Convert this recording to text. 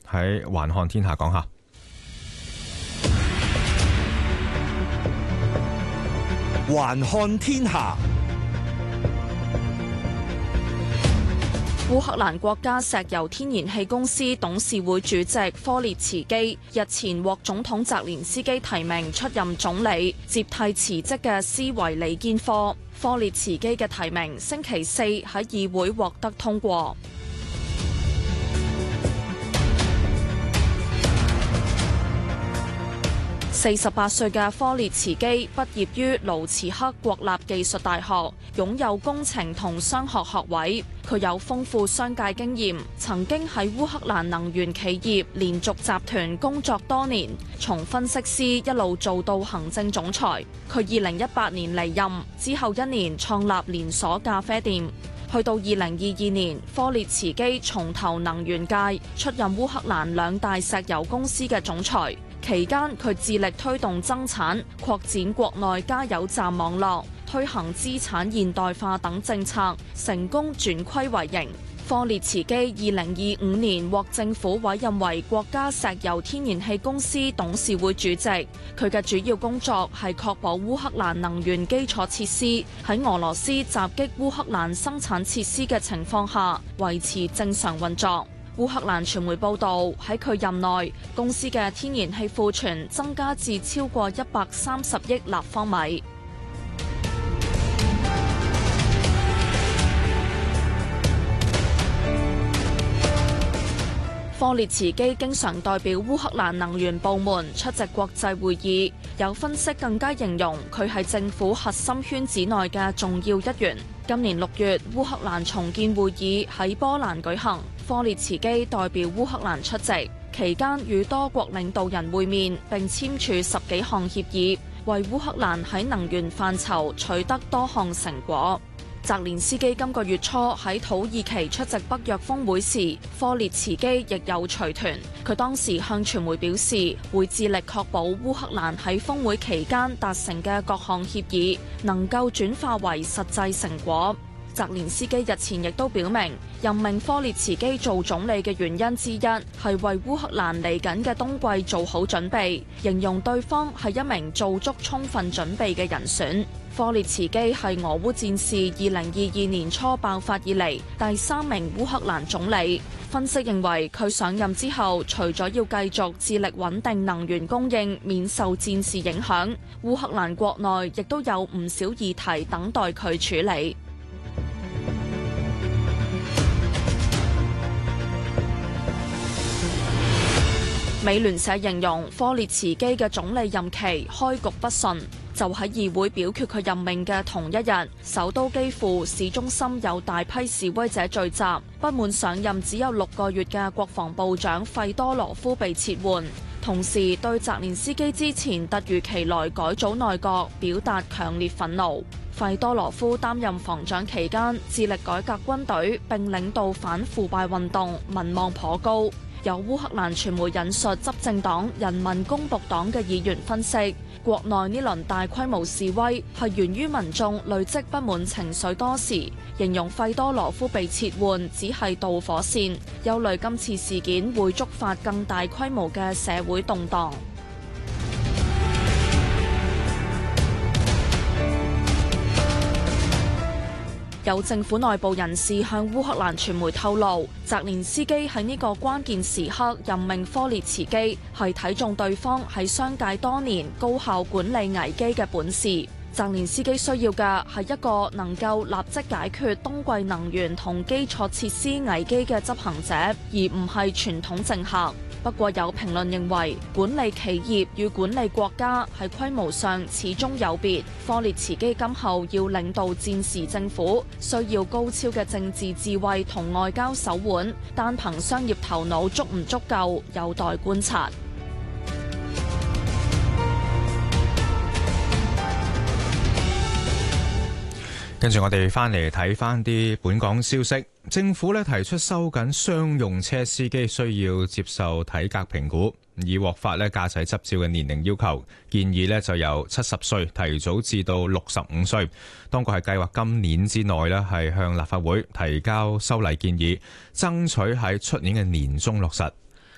喺環看天下講下。 環看天下。 烏克蘭國家石油天然氣公司董事會主席科列茨基日前獲總統澤連斯基提名出任總理，接替辭職嘅斯維里堅科。科列茨基嘅提名星期四喺議會獲得通過。48歲嘅科列茨基畢業於盧茨克國立技術大學，擁有工程同商學學位。佢有豐富商界經驗，曾經喺烏克蘭能源企業連續集團工作多年，從分析師一路做到行政總裁。佢2018年離任之後1年創立連鎖咖啡店。去到2022年，科列茨基重投能源界，出任烏克蘭2大石油公司嘅總裁。期間，佢致力推動增產、擴展國內加油站網絡、推行資產現代化等政策，成功轉虧為盈。科列茨基2025年獲政府委任為國家石油天然氣公司董事會主席。佢嘅主要工作係確保烏克蘭能源基礎設施喺俄羅斯襲擊烏克蘭生產設施嘅情況下維持正常運作。烏克蘭傳媒報道，喺佢任內，公司嘅天然氣庫存增加至超過130億立方米。科列茨基經常代表烏克蘭能源部門出席國際會議，有分析更加形容佢係政府核心圈子內嘅重要一員。今年6月，烏克蘭重建會議喺波蘭舉行，科列茨基代表烏克蘭出席，期間與多國領導人會面並簽署10幾項協議，為烏克蘭喺能源範疇取得多項成果。澤連斯基今個月初喺土耳其出席北約峰會時，科列茨基亦有隨團。佢當時向傳媒表示，會致力確保烏克蘭喺峰會期間達成嘅各項協議能夠轉化為實際成果。澤連斯基日前亦都表明，任命科列茨基做總理嘅原因之一係為烏克蘭嚟緊嘅冬季做好準備，形容對方係一名做足充分準備嘅人選。科列茨基係俄烏戰事2022年初爆發以嚟第3名烏克蘭總理。分析認為，佢上任之後，除咗要繼續致力穩定能源供應，免受戰事影響，烏克蘭國內亦都有唔少議題等待佢處理。美聯社形容科列茨基嘅總理任期開局不順，就喺議會表決佢任命嘅同一日，首都基輔市中心有大批示威者聚集，不滿上任只有6個月嘅國防部長費多羅夫被撤換，同時對澤連斯基之前突如其來改組內閣表達強烈憤怒。費多羅夫擔任防長期間，致力改革軍隊並領導反腐敗運動，民望頗高。有烏克蘭傳媒引述執政黨人民公僕黨嘅議員分析，國內呢輪大規模示威係源於民眾累積不滿情緒多時，形容費多羅夫被撤換只係導火線，憂慮今次事件會觸發更大規模嘅社會動盪。有政府內部人士向烏克蘭傳媒透露，澤連斯基喺呢個關鍵時刻任命科列茨基，係睇中對方喺商界多年高效管理危機嘅本事。澤連斯基需要嘅係一個能夠立即解決冬季能源同基礎設施危機嘅執行者，而唔係傳統政客。不過有評論認為，管理企業與管理國家喺規模上始終有別。科列茨基今後要領導戰時政府，需要高超嘅政治智慧同外交手腕，單憑商業頭腦足唔足夠，有待觀察。 跟住我哋翻嚟睇翻啲本港消息，政府提出收緊商用車司機需要接受體格評估，以獲發駕駛執照嘅年齡要求，建議就由70歲提早至到65歲。當局係計劃今年之內係向立法會提交修例建議，爭取喺出年嘅年中落實。